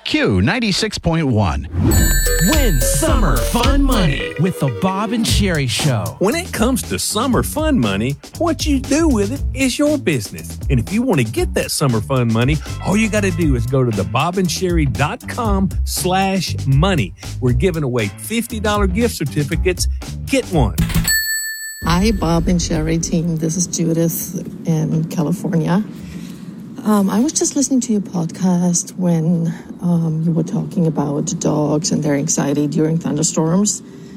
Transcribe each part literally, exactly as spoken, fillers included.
Q ninety-six point one. Win summer fun money with the Bob and Sherry Show. When it comes to summer fun money, what you do with it is your business. And if you want to get that summer fun money, all you got to do is go to the bob and sherry dot com slash money. We're giving away fifty dollars gift certificates. Get one. Hi, Bob and Sherry team. This is Judith in California. Um, I was just listening to your podcast when um, you were talking about dogs and their anxiety during thunderstorms.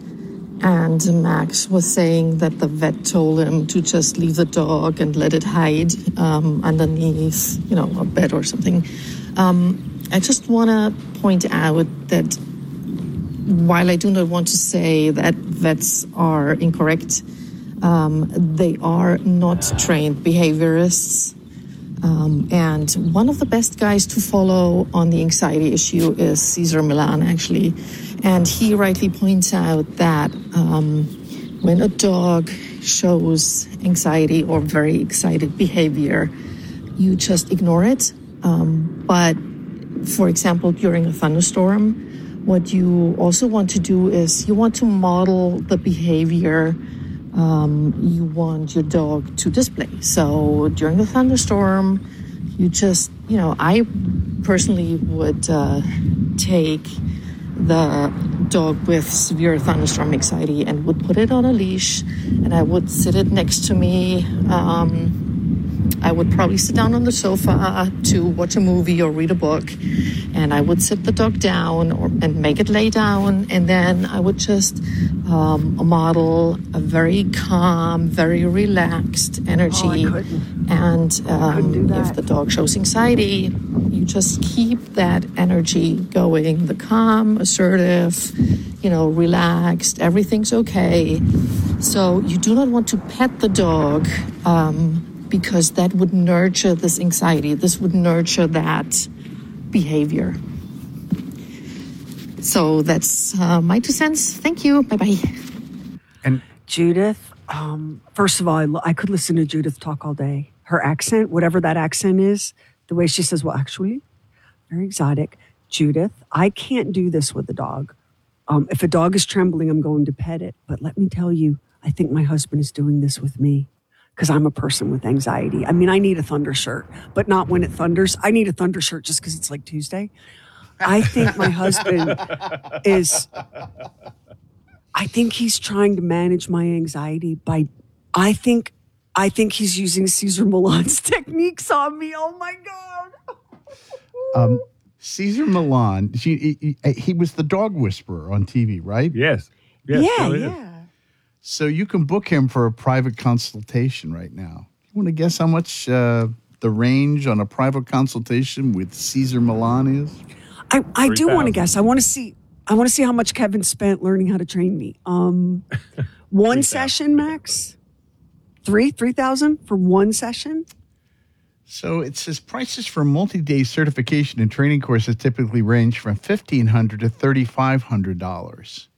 And Max was saying that the vet told him to just leave the dog and let it hide um, underneath, you know, a bed or something. Um, I just want to point out that while I do not want to say that vets are incorrect, um, they are not trained behaviorists. Um, and one of the best guys to follow on the anxiety issue is Cesar Millan, actually. And he rightly points out that um, when a dog shows anxiety or very excited behavior, you just ignore it. Um, but, for example, during a thunderstorm, what you also want to do is you want to model the behavior Um, you want your dog to display. So during the thunderstorm, you just, you know, I personally would uh, take the dog with severe thunderstorm anxiety and would put it on a leash, and I would sit it next to me. Um, I would probably sit down on the sofa to watch a movie or read a book, and I would sit the dog down or, and make it lay down, and then I would just um, model a very calm, very relaxed energy. Oh, and um, if the dog shows anxiety, you just keep that energy going, the calm, assertive, you know, relaxed, everything's okay. So you do not want to pet the dog, um, because that would nurture this anxiety. This would nurture that behavior. So that's uh, my two cents. Thank you. Bye-bye. And Judith, um, first of all, I, lo- I could listen to Judith talk all day. Her accent, whatever that accent is, the way she says, well, actually, very exotic. Judith, I can't do this with a dog. Um, if a dog is trembling, I'm going to pet it. But let me tell you, I think my husband is doing this with me. Because I'm a person with anxiety. I mean, I need a thunder shirt, but not when it thunders. I need a thunder shirt just because it's like Tuesday. I think my husband is, I think he's trying to manage my anxiety by, I think, I think he's using Cesar Millan's techniques on me. Oh my God. um, Cesar Millan, she, he, he was the dog whisperer on T V, right? Yes. yes yeah, so yeah. So you can book him for a private consultation right now. You want to guess how much uh, the range on a private consultation with Cesar Millan is? I, I do want to guess. I want to see. I want to see how much Kevin spent learning how to train me. Um, one session, Max. Three, three thousand for one session. So it says prices for multi-day certification and training courses typically range from fifteen hundred to thirty-five hundred dollars.